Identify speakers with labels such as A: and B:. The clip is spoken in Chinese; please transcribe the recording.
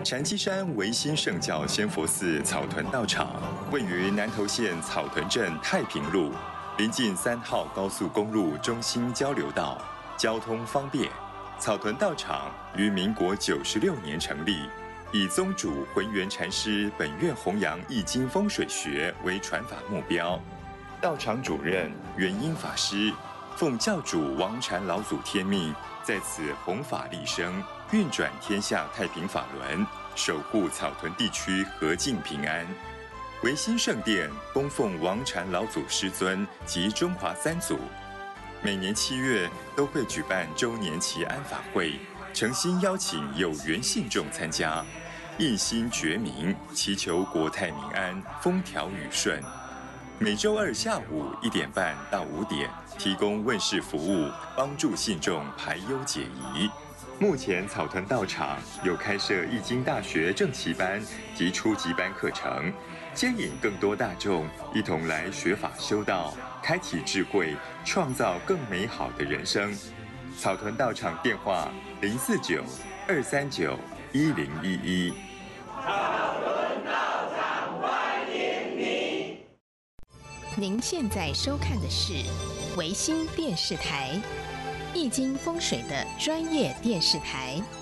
A: 禅机山维新圣教仙佛寺草屯道场位于南投县草屯镇太平路，临近3号高速公路中心交流道，交通方便。草屯道场于民国96年成立，以宗主浑元禅师本愿弘扬易经风水学为传法目标。道场主任元英法师奉教主王禅老祖天命，在此弘法利生，运转天下太平法轮，守护草屯地区和静平安。维新圣殿供奉王禅老祖师尊及中华三祖，每年7月都会举办周年祈安法会，诚心邀请有缘信众参加，一心觉明，祈求国泰民安，风调雨顺。每周2下午1点半到5点提供问事服务，帮助信众排忧解疑。目前草屯道场有开设易经大学正期班及初级班课程，接引更多大众一同来学法修道，开启智慧，创造更美好的人生。草屯道场电话049-239-1011。
B: 您现在收看的是维新电视台，易经风水的专业电视台。